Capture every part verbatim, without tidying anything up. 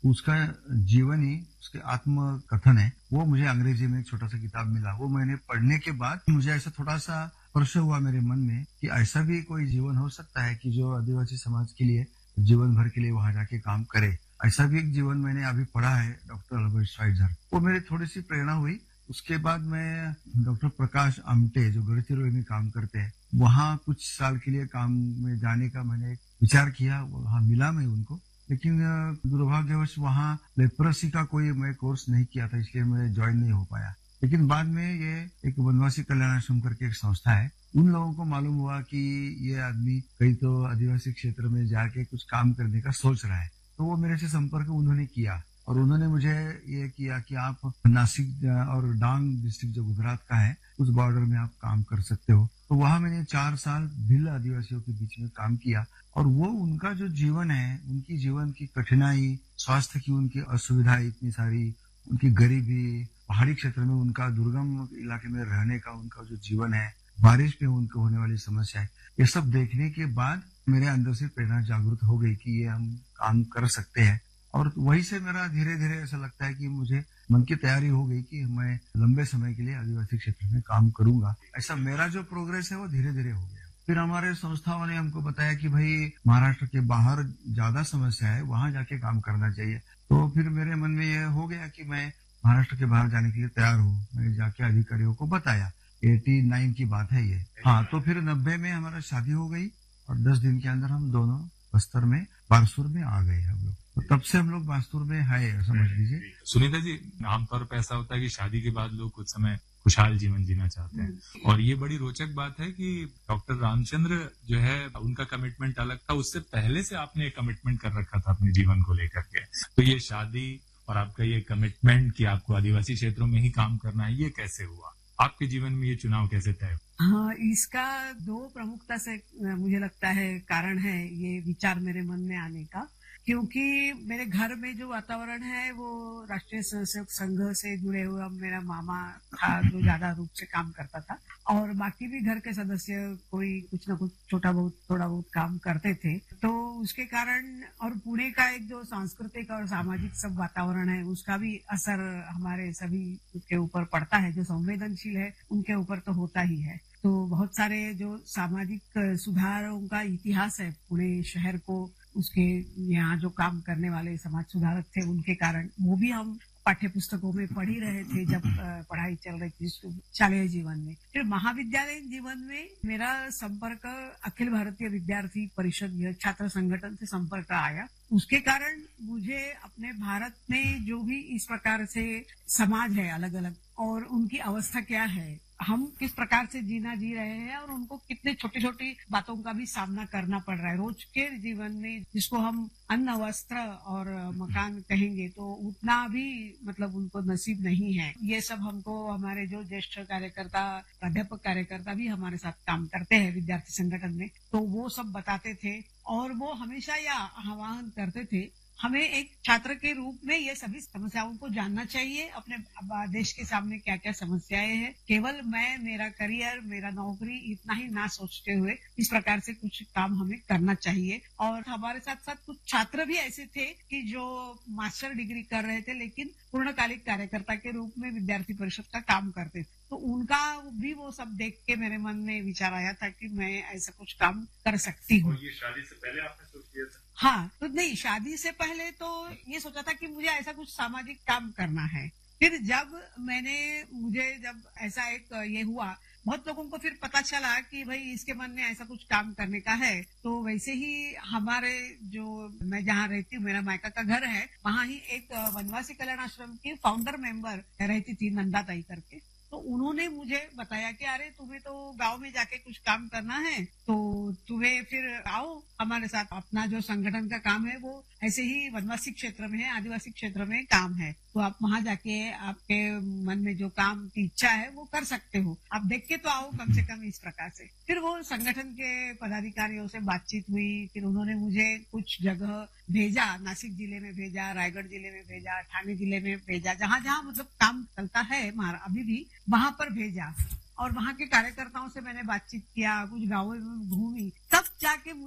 उसका जीवन ही उसके आत्मकथन है। वो मुझे अंग्रेजी में एक छोटा सा किताब मिला। वो मैंने पढ़ने के बाद मुझे ऐसा थोड़ा सा स्पर्श हुआ मेरे मन में कि ऐसा भी कोई जीवन हो सकता है कि जो आदिवासी समाज के लिए जीवन भर के लिए वहां जाके काम करे। ऐसा भी एक जीवन मैंने अभी पढ़ा है डॉक्टर अल्बर्ट श्वाइट्जर। वो मेरी थोड़ी सी प्रेरणा हुई। उसके बाद मैं डॉक्टर प्रकाश आमटे जो गढ़चिरोली में काम करते हैं वहां कुछ साल के लिए काम में जाने का मैंने विचार किया। वहां मिला मैं उनको, लेकिन दुर्भाग्यवश वहां लेप्रोसी का कोई मैं कोर्स नहीं किया था, इसलिए मैं ज्वाइन नहीं हो पाया। लेकिन बाद में ये एक वनवासी कल्याण आश्रम करके एक संस्था है, उन लोगों को मालूम हुआ कि ये आदमी कहीं तो आदिवासी क्षेत्र में जाके कुछ काम करने का सोच रहा है, तो वो मेरे से संपर्क उन्होंने किया और उन्होंने मुझे ये किया कि आप नासिक और डांग डिस्ट्रिक्ट जो गुजरात का है उस बॉर्डर में आप काम कर सकते हो। तो वहां मैंने चार साल भिल्ल आदिवासियों के बीच में काम किया और वो उनका जो जीवन है, उनकी जीवन की कठिनाई, स्वास्थ्य की उनकी असुविधा इतनी सारी, उनकी गरीबी, पहाड़ी क्षेत्र में उनका दुर्गम इलाके में रहने का उनका जो जीवन है, बारिश में उनको होने वाली समस्या है, ये सब देखने के बाद मेरे अंदर से प्रेरणा जागृत हो गई कि ये हम काम कर सकते हैं। और वहीं से मेरा धीरे धीरे ऐसा लगता है कि मुझे मन की तैयारी हो गई कि मैं लंबे समय के लिए आदिवासी क्षेत्र में काम करूंगा। ऐसा मेरा जो प्रोग्रेस है वो धीरे धीरे हो गया। फिर हमारे संस्थाओं ने हमको बताया कि भाई महाराष्ट्र के बाहर ज्यादा समस्या है, वहां जाके काम करना चाहिए। तो फिर मेरे मन में ये हो गया कि मैं महाराष्ट्र के बाहर जाने के लिए तैयार हूँ। मैं जाके अधिकारियों को बताया। एटी नाइन की बात है ये। हाँ, तो फिर नब्बे में हमारा शादी हो गई और दस दिन के अंदर हम दोनों बस्तर में बारसूर में आ गए हम लोग। तो तब से हम लोग बारसूर में है, समझ लीजिए। सुनीता जी, आमतौर पर ऐसा होता है कि शादी के बाद लोग कुछ समय खुशहाल जीवन जीना चाहते हैं और ये बड़ी रोचक बात है कि डॉक्टर रामचंद्र जो है उनका कमिटमेंट अलग था। उससे पहले से आपने कमिटमेंट कर रखा था अपने जीवन को लेकर के। तो ये शादी और आपका ये कमिटमेंट कि आपको आदिवासी क्षेत्रों में ही काम करना है, ये कैसे हुआ? आपके जीवन में ये चुनाव कैसे तय? हाँ, इसका दो प्रमुखता से मुझे लगता है कारण है ये विचार मेरे मन में आने का, क्योंकि मेरे घर में जो वातावरण है वो राष्ट्रीय स्वयंसेवक संघ से जुड़े हुए, अब मेरा मामा था जो ज्यादा रूप से काम करता था और बाकी भी घर के सदस्य कोई कुछ ना कुछ छोटा बहुत थोड़ा बहुत काम करते थे। तो उसके कारण और पुणे का एक जो सांस्कृतिक और सामाजिक सब वातावरण है उसका भी असर हमारे सभी के ऊपर पड़ता है। जो संवेदनशील है उनके ऊपर तो होता ही है। तो बहुत सारे जो सामाजिक सुधारों का इतिहास है पुणे शहर को, उसके यहाँ जो काम करने वाले समाज सुधारक थे उनके कारण वो भी हम पाठ्य पुस्तकों में पढ़ ही रहे थे जब पढ़ाई चल रही थी शालेय जीवन में। फिर महाविद्यालयीन जीवन में मेरा संपर्क अखिल भारतीय विद्यार्थी परिषद छात्र संगठन से संपर्क आया। उसके कारण मुझे अपने भारत में जो भी इस प्रकार से समाज है अलग अलग और उनकी अवस्था क्या है, हम किस प्रकार से जीना जी रहे हैं और उनको कितने छोटी छोटी बातों का भी सामना करना पड़ रहा है रोज के जीवन में, जिसको हम अन्न वस्त्र और मकान कहेंगे तो उतना भी मतलब उनको नसीब नहीं है। ये सब हमको हमारे जो ज्येष्ठ कार्यकर्ता प्राध्यापक कार्यकर्ता भी हमारे साथ काम करते हैं विद्यार्थी संगठन में, तो वो सब बताते थे और वो हमेशा यह आह्वान करते थे हमें एक छात्र के रूप में ये सभी समस्याओं को जानना चाहिए। अपने देश के सामने क्या क्या समस्याएं हैं, केवल मैं मेरा करियर मेरा नौकरी इतना ही ना सोचते हुए इस प्रकार से कुछ काम हमें करना चाहिए। और हमारे साथ साथ कुछ छात्र भी ऐसे थे कि जो मास्टर डिग्री कर रहे थे लेकिन पूर्णकालिक कार्यकर्ता के रूप में विद्यार्थी परिषद का काम करते थे। तो उनका भी वो सब देख के मेरे मन में विचार आया था कि मैं ऐसा कुछ काम कर सकती हूँ। ये शादी से पहले आपने सोच लिया था? हाँ, तो नहीं, शादी से पहले तो ये सोचा था कि मुझे ऐसा कुछ सामाजिक काम करना है। फिर जब मैंने मुझे जब ऐसा एक ये हुआ, बहुत लोगों को फिर पता चला कि भाई इसके मन में ऐसा कुछ काम करने का है, तो वैसे ही हमारे जो मैं जहाँ रहती हूँ मेरा मायका का घर है, वहाँ ही एक वनवासी कल्याण आश्रम की फाउंडर मेंबर रहती थी नंदा ताई करके। तो उन्होंने मुझे बताया कि अरे तुम्हें तो गांव में जाके कुछ काम करना है, तो तुम्हें फिर आओ हमारे साथ। अपना जो संगठन का काम है वो ऐसे ही वनवासी क्षेत्र में है, आदिवासी क्षेत्र में काम है, तो आप वहां जाके आपके मन में जो काम की इच्छा है वो कर सकते हो, आप देख के तो आओ कम से कम इस प्रकार से। फिर वो संगठन के पदाधिकारियों से बातचीत हुई, फिर उन्होंने मुझे कुछ जगह भेजा, नासिक जिले में भेजा, रायगढ़ जिले में भेजा, ठाणे जिले में भेजा, जहां जहां मतलब काम चलता है अभी भी वहां पर भेजा। और वहां के कार्यकर्ताओं से मैंने बातचीत किया, कुछ गांवों में घूमी, तब जाके मुझे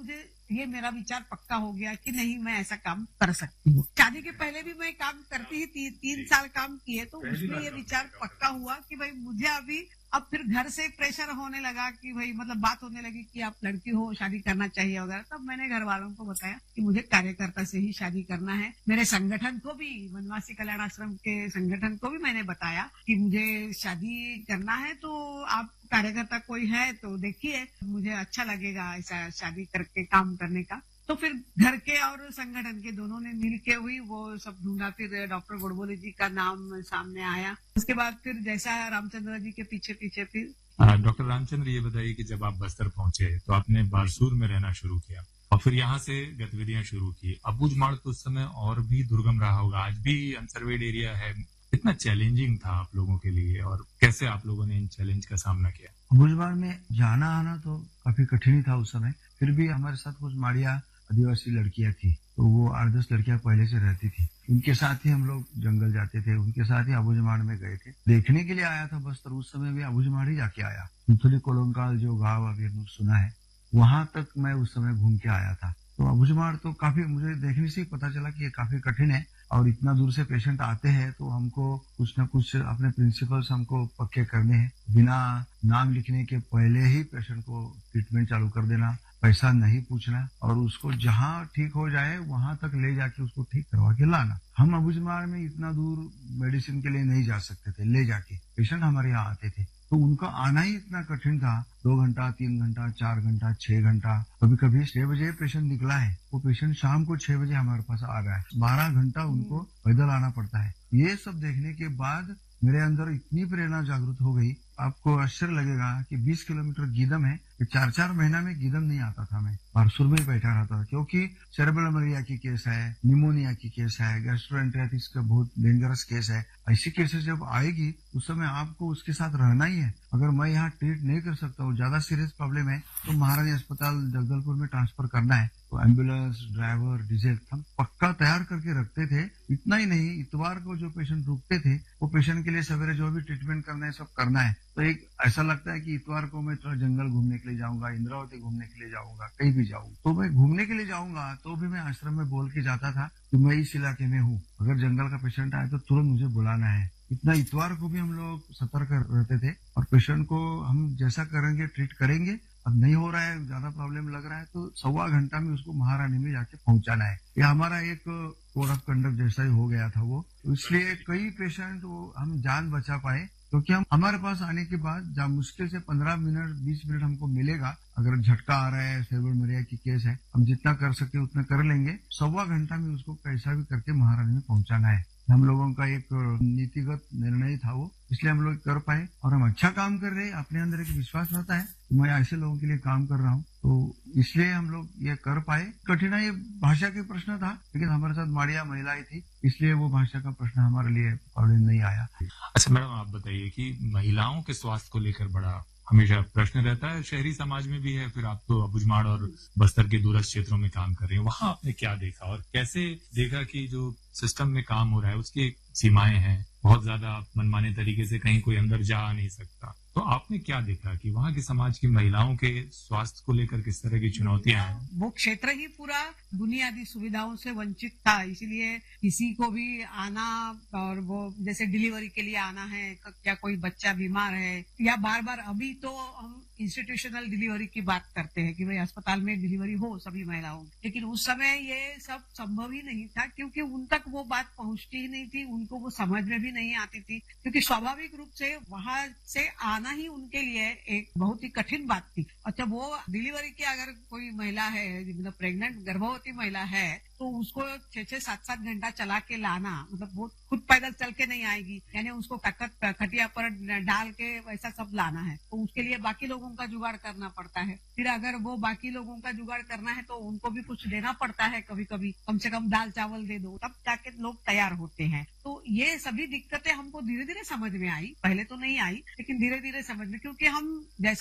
ये मेरा विचार पक्का हो गया कि नहीं, मैं ऐसा काम कर सकती हूँ। शादी के पहले भी मैं काम करती ही ती, तीन साल काम किए, तो उसमें ये विचार पक्का हुआ कि भाई मुझे अभी अब फिर घर से प्रेशर होने लगा कि भाई मतलब बात होने लगी कि आप लड़की हो, शादी करना चाहिए वगैरह। तब मैंने घर वालों को बताया कि मुझे कार्यकर्ता से ही शादी करना है। मेरे संगठन को भी, वनवासी कल्याण आश्रम के संगठन को भी मैंने बताया कि मुझे शादी करना है, तो आप कार्यकर्ता कोई है तो देखिए, मुझे अच्छा लगेगा ऐसा शादी करके काम करने का। तो फिर घर के और संगठन के दोनों ने मिल के हुई वो सब ढूंढा, फिर डॉक्टर गोडबोले जी का नाम सामने आया। उसके बाद फिर जैसा रामचंद्र जी के पीछे पीछे फिर डॉक्टर रामचंद्र, ये बताइए कि जब आप बस्तर पहुंचे तो आपने बारसूर में रहना शुरू किया और फिर यहाँ से गतिविधियां शुरू की। अबूझमाड़ तो उस समय और भी दुर्गम रहा होगा, आज भी अनसर्वेड एरिया है। कितना चैलेंजिंग था आप लोगों के लिए और कैसे आप लोगों ने इन चैलेंज का सामना किया? अबूझमाड़ में जाना आना तो काफी कठिन ही था उस समय। फिर भी हमारे साथ कुछ माड़िया आदिवासी लड़कियां थी, तो वो आठ दस लड़कियां पहले से रहती थी। उनके साथ ही हम लोग जंगल जाते थे, उनके साथ ही अबूझमाड़ में गए थे। देखने के लिए आया था बस्तर, उस समय भी अबूझमाड़ ही जाके आया। सिंथोली कोलंकाल जो गांव अभी हम लोग सुना है, वहां तक मैं उस समय घूम के आया था। तो अबूझमाड़ तो काफी, मुझे देखने से ही पता चला कि ये काफी कठिन है और इतना दूर से पेशेंट आते हैं तो हमको कुछ न कुछ अपने प्रिंसिपल्स हमको पक्के करने हैं। बिना नाम लिखने के पहले ही पेशेंट को ट्रीटमेंट चालू कर देना, पैसा नहीं पूछना और उसको जहां ठीक हो जाए वहां तक ले जाके उसको ठीक करवा के लाना। हम अबूझमाड़ में इतना दूर मेडिसिन के लिए नहीं जा सकते थे ले जाके, पेशेंट हमारे यहाँ आते थे तो उनका आना ही इतना कठिन था। दो घंटा, तीन घंटा, चार घंटा, छह घंटा, कभी कभी छह बजे पेशेंट निकला है, वो पेशेंट शाम को छह बजे हमारे पास आ रहा है। बारह घंटा उनको पैदल आना पड़ता है। ये सब देखने के बाद मेरे अंदर इतनी प्रेरणा जागृत हो गई, आपको आश्चर्य लगेगा कि बीस किलोमीटर गीदम है, चार चार महीना में गीदम नहीं आता था। मैं बारसूर में ही बैठा रहता था क्योंकि सेरेब्रल मलेरिया की केस है, निमोनिया की केस है, गैस्ट्रोएंटेराइटिस का बहुत डेंजरस केस है। ऐसी केसेस जब आएगी उस समय आपको उसके साथ रहना ही है। अगर मैं यहाँ ट्रीट नहीं कर सकता हूँ, ज्यादा सीरियस प्रॉब्लम है तो महारानी अस्पताल जगदलपुर में ट्रांसफर करना है, तो एम्बुलेंस, ड्राइवर, डीजल हम पक्का तैयार करके रखते थे। इतना ही नहीं, इतवार को जो पेशेंट रुकते थे वो पेशेंट के लिए सवेरे जो भी ट्रीटमेंट करना है सब करना है। तो एक ऐसा लगता है कि इतवार को मैं थोड़ा जंगल घूमने के लिए जाऊंगा, इंद्रावती घूमने के लिए जाऊंगा, कहीं भी जाऊंगा तो मैं घूमने के लिए जाऊंगा तो भी मैं आश्रम में बोल के जाता था कि मैं इस इलाके में हूँ, अगर जंगल का पेशेंट आए तो तुरंत मुझे बुलाना है। इतना इतवार को भी हम लोग सतर्क रहते थे और पेशेंट को हम जैसा करेंगे ट्रीट करेंगे। अब नहीं हो रहा है, ज्यादा प्रॉब्लम लग रहा है तो सवा घंटा में उसको महारानी में जाके पहुंचाना है। ये हमारा एक कोड ऑफ कंडक्ट जैसा ही हो गया था वो। तो इसलिए कई पेशेंट वो हम जान बचा पाए क्योंकि हम हमारे पास आने के बाद जहाँ मुश्किल से पंद्रह मिनट बीस मिनट हमको मिलेगा, अगर झटका आ रहा है, सेरेब्रल मलेरिया की केस है, हम जितना कर सकते उतना कर लेंगे। सवा घंटा में उसको कैसा भी करके महारानी में पहुंचाना है। हम लोगों का एक नीतिगत निर्णय था वो, इसलिए हम लोग कर पाए और हम अच्छा काम कर रहे हैं। अपने अंदर एक विश्वास रहता है कि मैं ऐसे लोगों के लिए काम कर रहा हूँ, तो इसलिए हम लोग ये कर पाए। कठिनाई भाषा के प्रश्न था, लेकिन हमारे साथ माड़िया महिलाएं थी, इसलिए वो भाषा का प्रश्न हमारे लिए प्रॉब्लम नहीं आया। अच्छा मैडम, आप बताइए कि महिलाओं के स्वास्थ्य को लेकर बड़ा हमेशा प्रश्न रहता है, शहरी समाज में भी है। फिर आप तो अबूझमाड़ और बस्तर के दूरस्थ क्षेत्रों में काम कर रहे हैं, वहां आपने क्या देखा और कैसे देखा कि जो सिस्टम में काम हो रहा है उसकी सीमाएं हैं, बहुत ज्यादा मनमाने तरीके से कहीं कोई अंदर जा नहीं सकता। तो आपने क्या देखा कि वहाँ के समाज की महिलाओं के स्वास्थ्य को लेकर किस तरह की चुनौतियां हैं? वो क्षेत्र ही पूरा बुनियादी सुविधाओं से वंचित था, इसीलिए किसी को भी आना और वो जैसे डिलीवरी के लिए आना है या कोई बच्चा बीमार है या बार बार, अभी तो हम इंस्टीट्यूशनल डिलीवरी की बात करते हैं कि भाई अस्पताल में डिलीवरी हो सभी महिलाओं, लेकिन उस समय ये सब संभव ही नहीं था क्योंकि उन तक वो बात पहुंचती ही नहीं थी, उनको वो समझ में भी नहीं आती थी क्योंकि स्वाभाविक रूप से वहां से आना ही उनके लिए एक बहुत ही कठिन बात थी। अच्छा, वो डिलीवरी की अगर कोई महिला है, मतलब प्रेग्नेंट गर्भवती महिला है, तो उसको छह छह सात सात घंटा चला के लाना, मतलब वो खुद पैदल चल के नहीं आएगी, यानी उसको तखत खटिया पर डाल के वैसा सब लाना है, तो उसके लिए बाकी लोगों का जुगाड़ करना पड़ता है। फिर अगर वो बाकी लोगों का जुगाड़ करना है तो उनको भी कुछ देना पड़ता है, कभी कभी कम से कम दाल चावल दे दो, तब जाके लोग तैयार होते हैं। तो ये सभी दिक्कतें हमको धीरे धीरे समझ में आई, पहले तो नहीं आई लेकिन धीरे धीरे समझ में, क्योंकि हम जैसा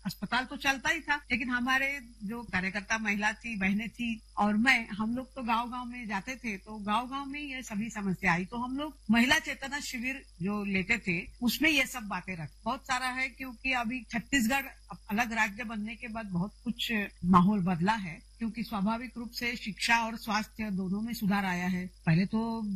अस्पताल तो चलता ही था, लेकिन हमारे जो कार्यकर्ता महिला थी, बहनें थी और मैं, हम लोग तो गांव गांव में जाते थे, तो गांव गांव में ये सभी समस्या आई, तो हम लोग महिला चेतना शिविर जो लेते थे उसमें ये सब बातें रख बहुत सारा है, क्योंकि अभी छत्तीसगढ़ अलग राज्य बनने के बाद बहुत कुछ माहौल बदला है, क्योंकि स्वाभाविक रूप से शिक्षा और स्वास्थ्य दोनों में सुधार आया है। पहले तो